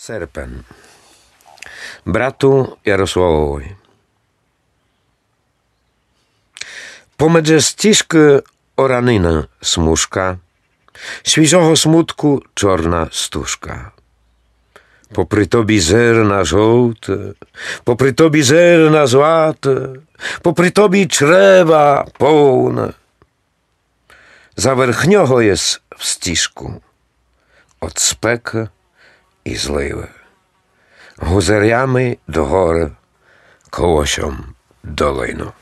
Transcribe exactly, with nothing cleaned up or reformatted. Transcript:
Серпен. Брату Ярославові. Помедже стіжки оранина смужка, свіжого смутку чорна стужка. Попри тобі зерна жовте, попри тобі зерна злате, попри тобі чрева повне. За верхнього єс в стіжку, от спеки і зливи, гузарями до гори, колосям долину.